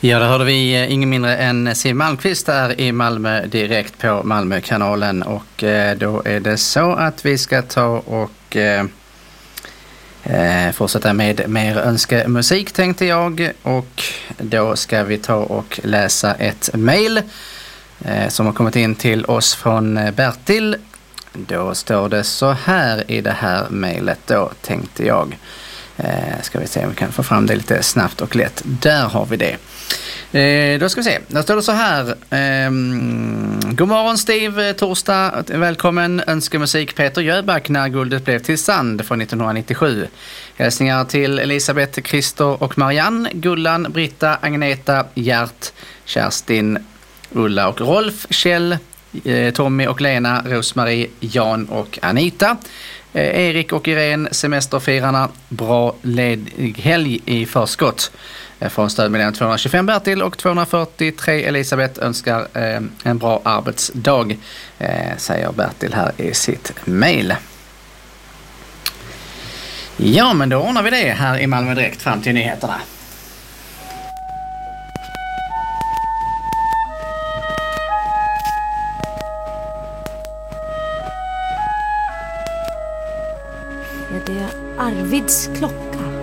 Ja, då hörde vi ingen mindre än Siw Malmkvist där i Malmö direkt på Malmökanalen. Och då är det så att vi ska ta och fortsätta med mer önskemusik tänkte jag. Och då ska vi ta och läsa ett mejl som har kommit in till oss från Bertil. Då står det så här i det här mejlet då tänkte jag. Ska vi se om vi kan få fram det lite snabbt och lätt. Där har vi det. Då ska vi se. Där står det så här. God morgon Steve, torsdag. Välkommen. Önskemusik Peter Jöback när guldet blev till sand från 1997. Hälsningar till Elisabeth, Christer och Marianne, Gullan, Britta, Agneta, Gert, Kerstin, Ulla och Rolf, Kjell, Tommy och Lena, Rosmarie, Jan och Anita. Erik och Irene, semesterfirarna, bra ledig helg i förskott. Från stödmedlem 225 Bertil och 243 Elisabeth önskar en bra arbetsdag, säger Bertil här i sitt mejl. Ja, men då ordnar vi det här i Malmö direkt fram till nyheterna. Är det Arvids klocka?